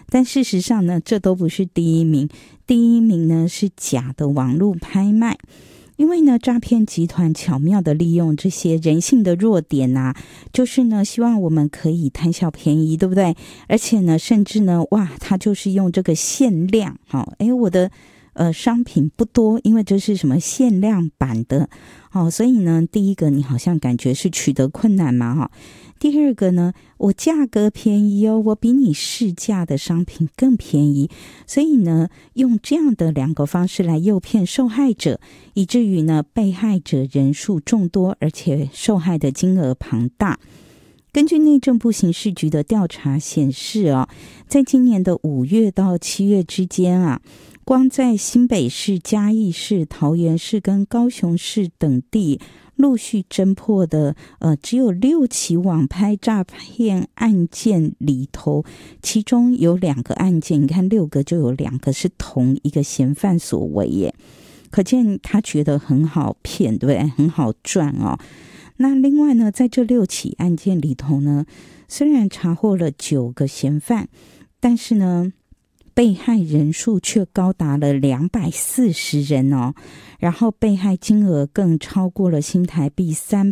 但事实上呢，这都不是第一名，第一名呢是假的网络拍卖。因为呢，诈骗集团巧妙的利用这些人性的弱点啊，就是呢，希望我们可以贪小便宜，对不对？而且呢，甚至呢，哇，他就是用这个限量，我的商品不多，因为这是什么限量版的，所以呢，第一个你好像感觉是取得困难嘛，第二个呢，我价格便宜哦，我比你市价的商品更便宜，所以呢，用这样的两个方式来诱骗受害者，以至于呢，被害者人数众多，而且受害的金额庞大。根据内政部刑事局的调查显示在今年的5月到7月之间啊，光在新北市、嘉义市、桃园市跟高雄市等地陆续侦破的只有6起网拍诈骗案件里头，其中有2个案件，你看6个就有2个是同一个嫌犯所为耶，可见他觉得很好骗，对不对？很好赚那另外呢，在这6起案件里头呢，虽然查获了9个嫌犯，但是呢，被害人数却高达了240人然后被害金额更超过了新台币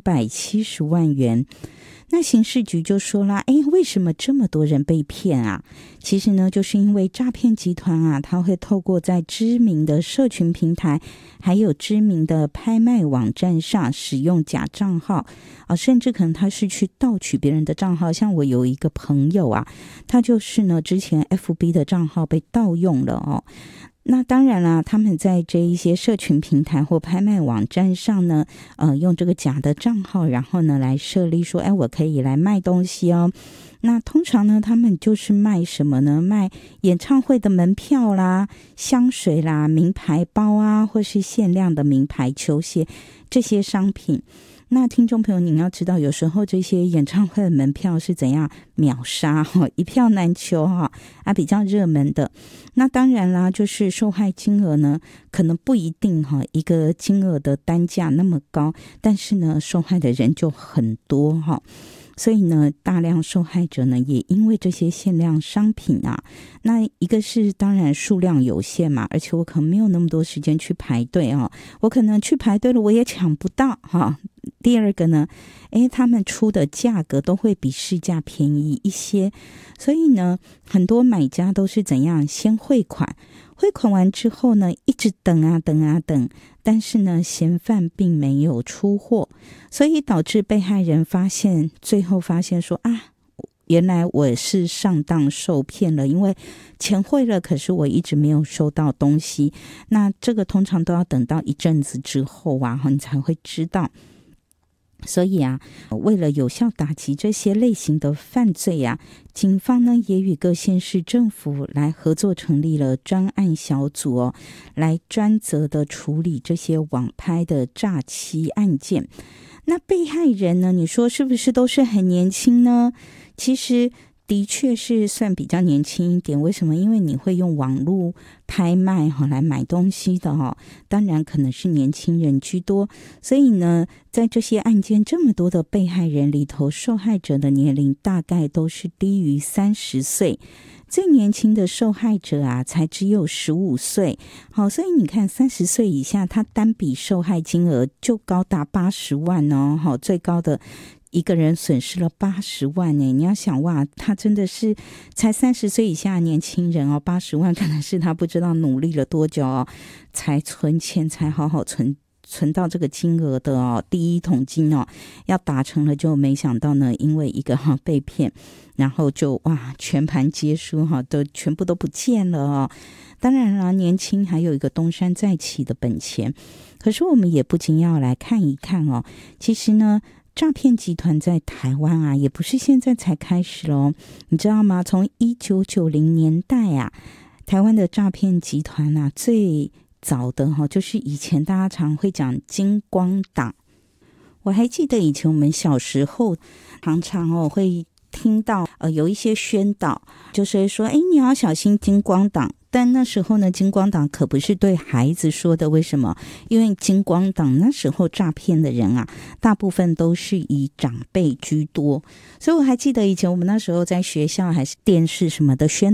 370万元。那刑事局就说啦，为什么这么多人被骗啊？其实呢，就是因为诈骗集团啊，他会透过在知名的社群平台，还有知名的拍卖网站上使用假账号甚至可能他是去盗取别人的账号。像我有一个朋友啊，他就是呢，之前 FB 的账号被盗用了那当然啦，他们在这一些社群平台或拍卖网站上呢，用这个假的账号，然后呢来设立说，我可以来卖东西那通常呢，他们就是卖什么呢？卖演唱会的门票啦、香水啦、名牌包啊，或是限量的名牌球鞋这些商品。那听众朋友，你要知道，有时候这些演唱会的门票是怎样秒杀一票难求比较热门的。那当然啦，就是受害金额呢，可能不一定一个金额的单价那么高，但是呢，受害的人就很多所以呢，大量受害者呢，也因为这些限量商品那一个是当然数量有限嘛，而且我可能没有那么多时间去排队我可能去排队了，我也抢不到第二个呢，他们出的价格都会比市价便宜一些，所以呢，很多买家都是怎样先汇款完之后呢，一直等，但是呢，嫌犯并没有出货，所以导致被害人最后发现说原来我是上当受骗了，因为钱汇了，可是我一直没有收到东西。那这个通常都要等到一阵子之后你才会知道。所以为了有效打击这些类型的犯罪警方呢也与各县市政府来合作成立了专案小组来专责的处理这些网拍的诈欺案件。那被害人呢，你说是不是都是很年轻呢？其实的确是算比较年轻一点。为什么？因为你会用网络拍卖来买东西的当然可能是年轻人居多。所以呢，在这些案件这么多的被害人里头，受害者的年龄大概都是低于30岁，最年轻的受害者才只有15岁。所以你看30岁以下，他单笔受害金额就高达80万最高的一个人损失了80万你要想他真的是才30岁以下的年轻人80万可能是他不知道努力了多久才存钱，才好好存到这个金额的第一桶金要达成了，就没想到呢，因为一个被骗，然后就全盘皆输都全部都不见了当然啦，年轻还有一个东山再起的本钱。可是我们也不禁要来看一看其实呢，诈骗集团在台湾也不是现在才开始咯，你知道吗？从1990年代台湾的诈骗集团最早的就是以前大家常会讲金光党。我还记得以前我们小时候常常会听到有一些宣导，就是说你要小心金光党。但那时候呢，金光党可不是对孩子说的。为什么？因为金光党那时候诈骗的人大部分都是以长辈居多。所以我还记得以前我们那时候在学校还是电视什么的宣